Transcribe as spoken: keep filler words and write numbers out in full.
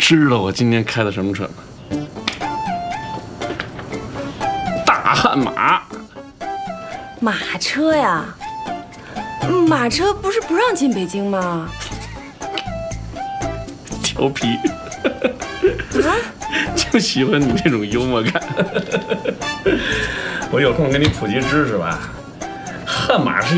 知道我今天开的什么车吗？大悍马。 马车呀？马车不是不让进北京吗？ 调皮。 啊？ 就喜欢你这种幽默感。我有空给你普及知识吧。悍马是